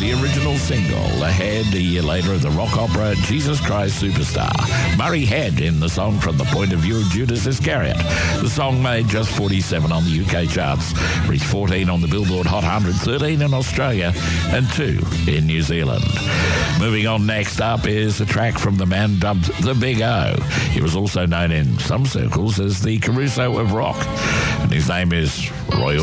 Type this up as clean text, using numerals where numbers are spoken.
the original single, Ahead, a year later of the rock opera Jesus Christ Superstar. Murray Head in the song From the Point of View of Judas Iscariot. The song made just 47 on the UK charts, reached 14 on the Billboard Hot 100, 13 in Australia, and 2 in New Zealand. Moving on, next up is a track from the man dubbed The Big O. He was also known in some circles as the Caruso of rock, and his name is Roy